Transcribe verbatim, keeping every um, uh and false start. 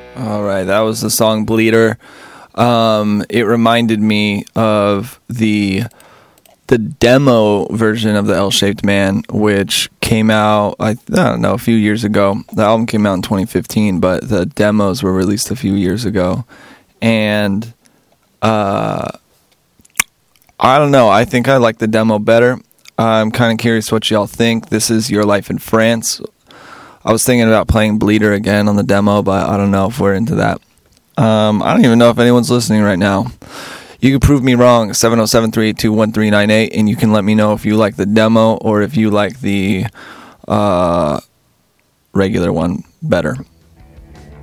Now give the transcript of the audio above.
All right, that was the song Bleeder. Um, it reminded me of the the demo version of the L-Shaped Man, which came out, I, I don't know, a few years ago. The album came out in twenty fifteen, but the demos were released a few years ago. And uh, I don't know, I think I like the demo better. I'm kind of curious what y'all think. This is Your Life in France. I was thinking about playing Bleeder again on the demo, but I don't know if we're into that. Um, I don't even know if anyone's listening right now. You can prove me wrong, seven oh seven, three eight two, one three nine eight, and you can let me know if you like the demo or if you like the uh, regular one better.